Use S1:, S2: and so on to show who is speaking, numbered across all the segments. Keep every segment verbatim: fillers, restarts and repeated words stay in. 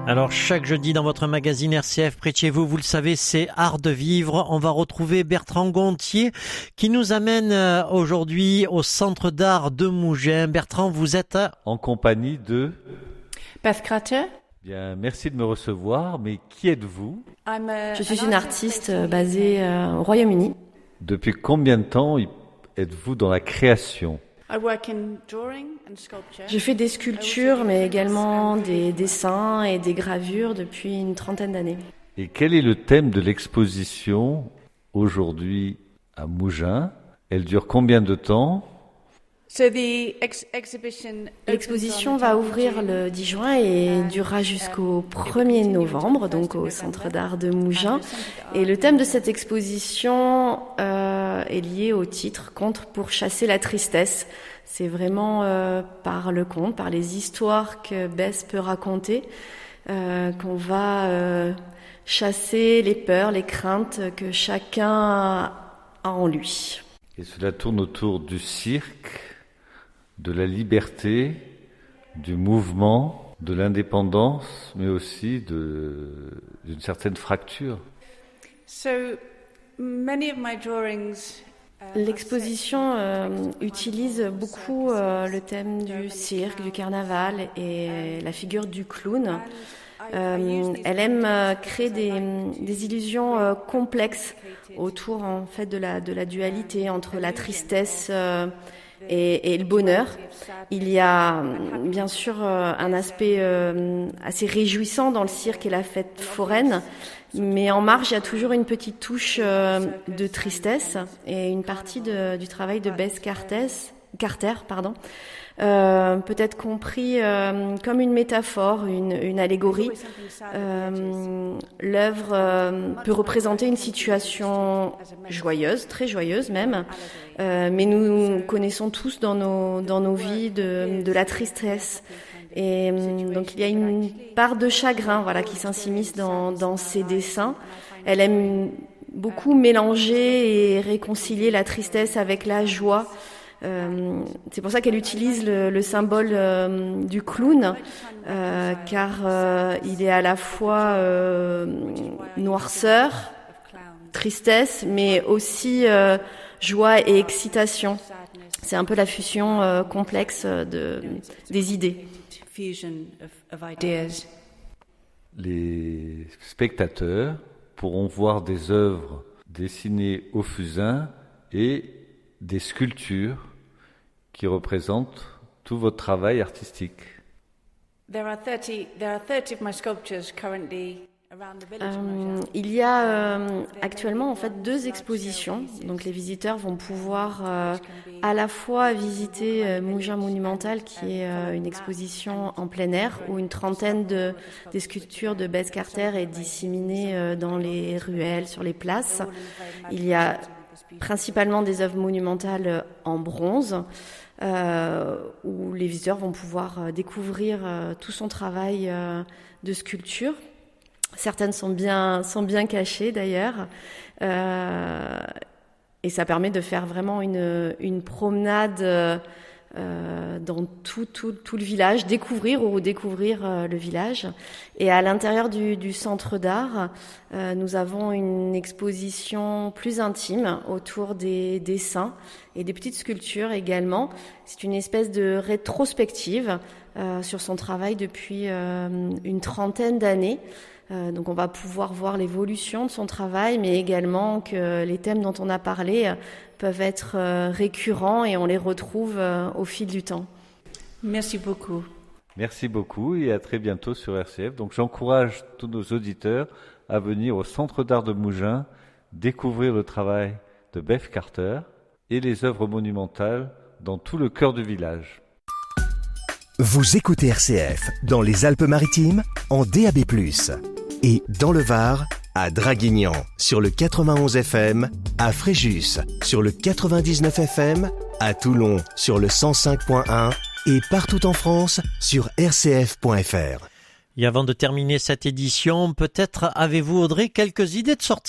S1: Alors chaque jeudi dans votre magazine R C F près de chez vous, vous le savez, c'est Art de vivre. On va retrouver Bertrand Gontier qui nous amène aujourd'hui au Centre d'art de Mougins. Bertrand, vous êtes
S2: en compagnie de
S3: Beth Carter.
S2: Bien, merci de me recevoir, mais qui êtes-vous?
S3: Je suis une artiste basée au Royaume-Uni.
S2: Depuis combien de temps êtes-vous dans la création?
S3: Je fais des sculptures, mais également des dessins et des gravures depuis une trentaine d'années.
S2: Et quel est le thème de l'exposition aujourd'hui à Mougins? Elle dure combien de temps?
S3: L'exposition va ouvrir le dix juin et durera jusqu'au premier novembre, donc au Centre d'art de Mougins. Et le thème de cette exposition euh, est lié au titre « Conte pour chasser la tristesse ». C'est vraiment euh, par le conte, par les histoires que Bess peut raconter, euh, qu'on va euh, chasser les peurs, les craintes que chacun a en lui.
S2: Et cela tourne autour du cirque, de la liberté, du mouvement, de l'indépendance, mais aussi de, d'une certaine fracture.
S4: So, many of my drawings, uh,
S3: L'exposition euh, utilise beaucoup euh, le thème du cirque, du carnaval et la figure du clown. Euh, elle aime euh, créer des, des illusions euh, complexes autour en fait de la, de la dualité entre la tristesse euh, Et, et le bonheur. Il y a bien sûr euh, un aspect euh, assez réjouissant dans le cirque et la fête foraine, mais en marge, il y a toujours une petite touche euh, de tristesse et une partie de, du travail de Bess Carter, Carter pardon, euh, peut-être compris euh, comme une métaphore, une, une allégorie. Euh, l'œuvre euh, peut représenter une situation joyeuse, très joyeuse même, euh, mais nous connaissons tous dans nos, dans nos vies de, de la tristesse. Et donc il y a une part de chagrin, voilà, qui s'immisce dans, dans ses dessins. Elle aime beaucoup mélanger et réconcilier la tristesse avec la joie. Euh, c'est pour ça qu'elle utilise le, le symbole euh, du clown, euh, car euh, il est à la fois euh, noirceur, tristesse, mais aussi euh, joie et excitation. C'est un peu la fusion euh, complexe de, des idées.
S2: Les spectateurs pourront voir des œuvres dessinées au fusain et des sculptures qui représentent tout votre travail artistique.
S4: There are thirty, there are thirty of my sculptures currently around the village.
S3: Euh, il y a euh, actuellement en fait deux expositions. Donc les visiteurs vont pouvoir euh, à la fois visiter euh, Mougins Monumental, qui est euh, une exposition en plein air où une trentaine de des sculptures de Bess Carter est disséminée euh, dans les ruelles, sur les places. Il y a principalement des œuvres monumentales en bronze, euh, où les visiteurs vont pouvoir euh, découvrir euh, tout son travail euh, de sculpture. Certaines sont bien, sont bien cachées d'ailleurs, euh, et ça permet de faire vraiment une, une promenade euh, dans tout, tout, tout le village, découvrir ou redécouvrir euh, le village. Et à l'intérieur du, du centre d'art, euh, nous avons une exposition plus intime autour des dessins et des petites sculptures également. C'est une espèce de rétrospective euh, sur son travail depuis euh, une trentaine d'années. Euh, donc on va pouvoir voir l'évolution de son travail, mais également que les thèmes dont on a parlé euh, peuvent être euh, récurrents et on les retrouve euh, au fil du temps.
S4: Merci beaucoup.
S2: Merci beaucoup et à très bientôt sur R C F. Donc j'encourage tous nos auditeurs à venir au Centre d'art de Mougins, découvrir le travail de Bess Carter et les œuvres monumentales dans tout le cœur du village.
S5: Vous écoutez R C F dans les Alpes-Maritimes en D A B plus, et dans le Var à Draguignan sur le quatre-vingt-onze F M, à Fréjus sur le quatre-vingt-dix-neuf F M, à Toulon sur le cent cinq point un et partout en France sur r c f point f r.
S1: Et avant de terminer cette édition, peut-être avez-vous, Audrey, quelques idées de sortie?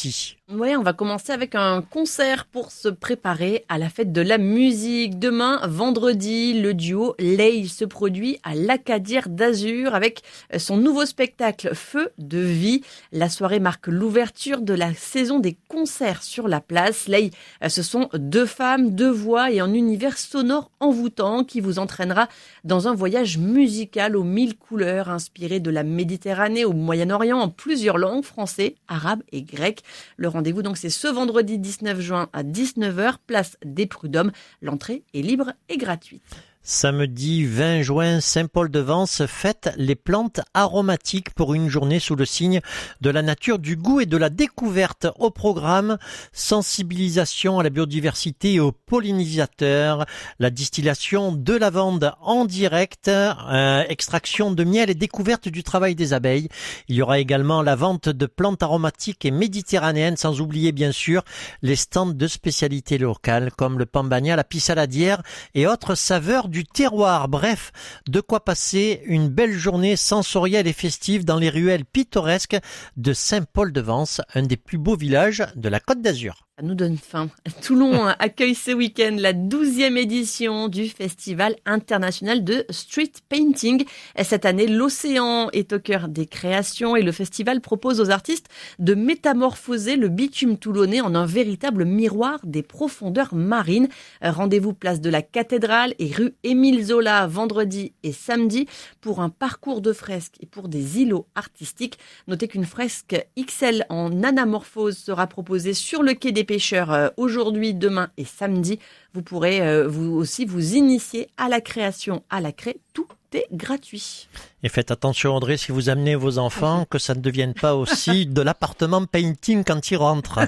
S6: Ouais, on va commencer avec un concert pour se préparer à la fête de la musique. Demain, vendredi, le duo Lay se produit à l'Acadière d'Azur avec son nouveau spectacle Feu de vie. La soirée marque l'ouverture de la saison des concerts sur la place. Lay, ce sont deux femmes, deux voix et un univers sonore envoûtant qui vous entraînera dans un voyage musical aux mille couleurs inspiré de la Méditerranée au Moyen-Orient en plusieurs langues, français, arabe et grec. Le rendez-vous donc c'est ce vendredi dix-neuf juin à dix-neuf heures, place des Prud'hommes. L'entrée est libre et gratuite.
S1: Samedi vingt juin, Saint-Paul-de-Vence fête les plantes aromatiques pour une journée sous le signe de la nature, du goût et de la découverte. Au programme, sensibilisation à la biodiversité et aux pollinisateurs, la distillation de lavande en direct, euh, extraction de miel et découverte du travail des abeilles. Il y aura également la vente de plantes aromatiques et méditerranéennes, sans oublier bien sûr les stands de spécialités locales comme le pambagna, la pissaladière et autres saveurs du du terroir. Bref, de quoi passer une belle journée sensorielle et festive dans les ruelles pittoresques de Saint-Paul-de-Vence, un des plus beaux villages de la Côte d'Azur.
S6: Ça nous donne faim. Toulon accueille ce week-end la douzième édition du Festival international de street painting. Cette année, l'océan est au cœur des créations et le festival propose aux artistes de métamorphoser le bitume toulonnais en un véritable miroir des profondeurs marines. Rendez-vous place de la Cathédrale et rue Émile Zola vendredi et samedi pour un parcours de fresques et pour des îlots artistiques. Notez qu'une fresque X L en anamorphose sera proposée sur le quai des pêcheurs aujourd'hui, demain et samedi. Vous pourrez euh, vous aussi vous initier à la création à la craie. Tout est gratuit.
S1: Et faites attention, Audrey, si vous amenez vos enfants, que ça ne devienne pas aussi de l'appartement painting quand ils rentrent.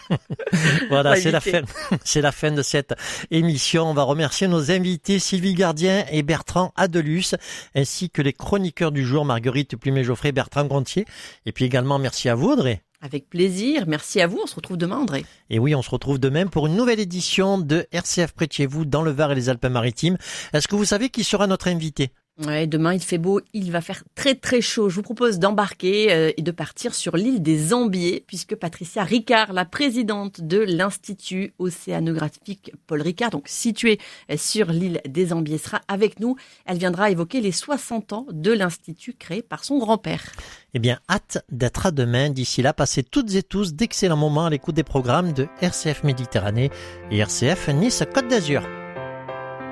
S1: Voilà, c'est la fin, c'est la fin de cette émission. On va remercier nos invités Sylvie Gardien et Bertrand Adelus, ainsi que les chroniqueurs du jour, Marguerite Plumet-Geoffrey, Bertrand Gontier. Et puis également, merci à vous, Audrey.
S6: Avec plaisir. Merci à vous. On se retrouve demain, André.
S1: Et oui, on se retrouve demain pour une nouvelle édition de R C F près de chez vous, dans le Var et les Alpes-Maritimes. Est-ce que vous savez qui sera notre invité ?
S6: Ouais, demain il fait beau, il va faire très très chaud. Je vous propose d'embarquer euh, et de partir sur l'île des Ambiers, puisque Patricia Ricard, la présidente de l'Institut océanographique Paul Ricard, donc situé sur l'île des Ambiers, sera avec nous. Elle viendra évoquer les soixante ans de l'Institut créé par son grand-père.
S1: Eh bien, hâte d'être à demain. D'ici là, passez toutes et tous d'excellents moments à l'écoute des programmes de R C F Méditerranée et R C F Nice Côte d'Azur.